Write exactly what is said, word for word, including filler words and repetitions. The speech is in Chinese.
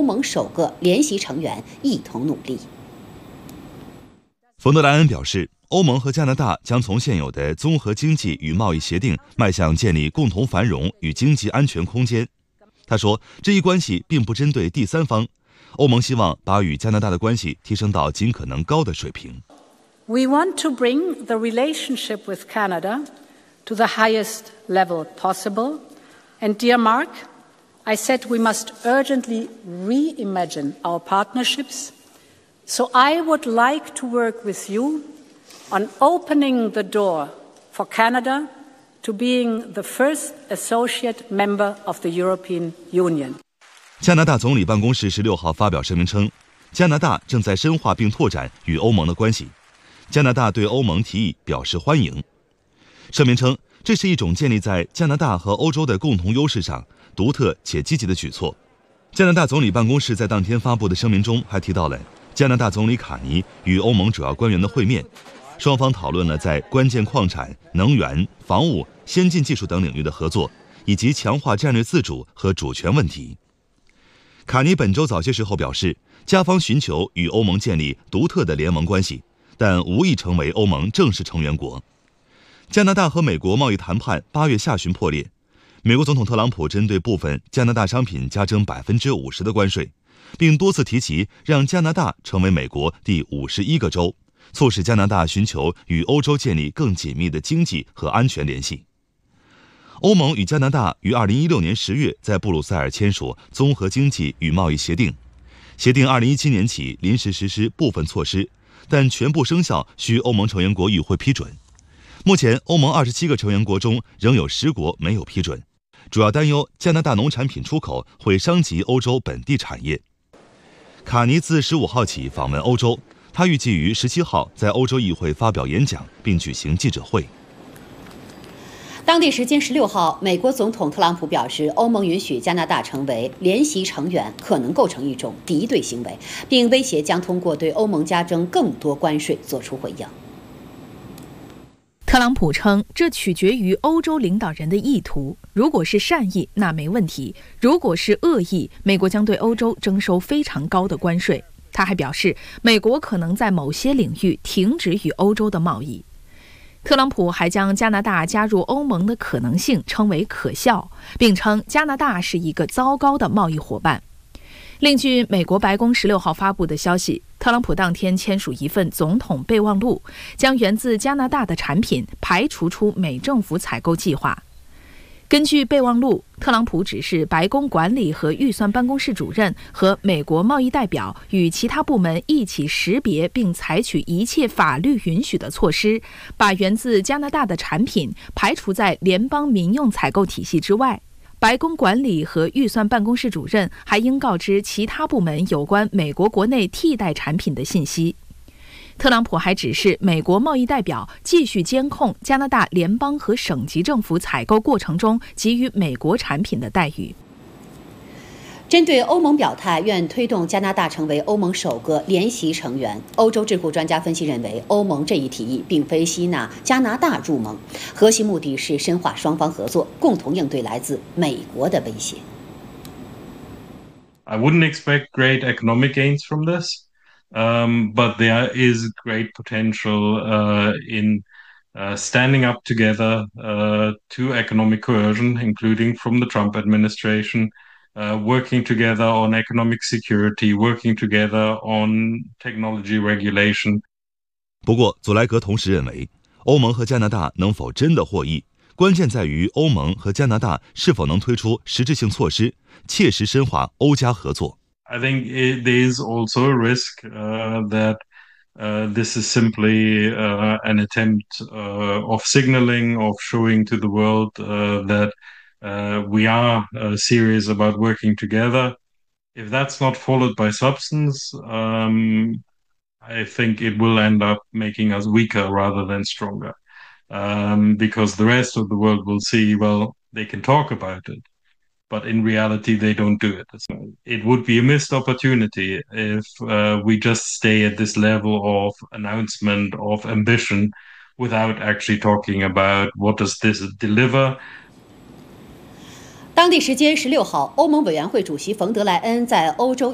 盟首个联席成员一同努力。 冯德莱恩表示，欧盟和加拿大将从现有的综合经济与贸易协定迈向建立共同繁荣与经济安全空间。他说，这一关系并不针对第三方，欧盟希望把与加拿大的关系提升到尽可能高的水平。 We want to bring the relationship with Canada to the highest level possible. And dear Mark, I said we must urgently reimagine our partnerships. So I would like to work with you on opening the door for Canada to being the first associate member of the European Union. 加拿大总理办公室十六号发表声明称，加拿大正在深化并拓展与欧盟的关系。加拿大对欧盟提议表示欢迎。声明称，这是一种建立在加拿大和欧洲的共同优势上独特且积极的举措。加拿大总理办公室在当天发布的声明中还提到了加拿大总理卡尼与欧盟主要官员的会面，双方讨论了在关键矿产、能源、防务、先进技术等领域的合作，以及强化战略自主和主权问题。卡尼本周早些时候表示，加方寻求与欧盟建立独特的联盟关系，但无意成为欧盟正式成员国。加拿大和美国贸易谈判八月下旬破裂，美国总统特朗普针对部分加拿大商品加征百分之五十的关税，并多次提及让加拿大成为美国第五十一个州，促使加拿大寻求与欧洲建立更紧密的经济和安全联系。欧盟与加拿大于二零一六年十月在布鲁塞尔签署综合经济与贸易协定，协定二零一七年起临时实施部分措施，但全部生效需欧盟成员国与会批准。目前，欧盟二十七个成员国中仍有十国没有批准，主要担忧加拿大农产品出口会伤及欧洲本地产业。卡尼自十五号起访问欧洲，他预计于十七号在欧洲议会发表演讲，并举行记者会。 当地时间十六号，美国总统特朗普表示，欧盟允许加拿大成为联席成员可能构成一种敌对行为，并威胁将通过对欧盟加征更多关税作出回应。 特朗普称，这取决于欧洲领导人的意图。如果是善意，那没问题；如果是恶意，美国将对欧洲征收非常高的关税。他还表示，美国可能在某些领域停止与欧洲的贸易。特朗普还将加拿大加入欧盟的可能性称为可笑，并称加拿大是一个糟糕的贸易伙伴。另据美国白宫十六号发布的消息，特朗普当天签署一份总统备忘录，将源自加拿大的产品排除出美政府采购计划。根据备忘录，特朗普指示白宫管理和预算办公室主任和美国贸易代表与其他部门一起识别并采取一切法律允许的措施，把源自加拿大的产品排除在联邦民用采购体系之外。白宫管理和预算办公室主任还应告知其他部门有关美国国内替代产品的信息。特朗普还指示美国贸易代表继续监控加拿大联邦和省级政府采购过程中给予美国产品的待遇。 针对欧盟表态愿推动加拿大成为欧盟首个联席成员，欧洲智库专家分析认为，欧盟这一提议并非吸纳加拿大入盟，核心目的是深化双方合作，共同应对来自美国的威胁。 I wouldn't expect great economic gains from this, um, but there is great potential uh, in uh, standing up together uh, to economic coercion, including from the Trump administration.Uh, working together on economic security, working together on technology regulation. 不过，祖莱格同时认为，欧盟和加拿大能否真的获益，关键在于欧盟和加拿大是否能推出实质性措施，切实深化欧加合作。 I think it, there is also a risk uh, that uh, this is simply uh, an attempt uh, of signaling, of showing to the world uh, that.Uh, we are uh, serious about working together. If that's not followed by substance, um, I think it will end up making us weaker rather than stronger. Um, because the rest of the world will see, well, they can talk about it, but in reality, they don't do it. It would be a missed opportunity if uh, we just stay at this level of announcement, of ambition, without actually talking about what does this deliver. 当地时间十六号，欧盟委员会主席冯德莱恩在欧洲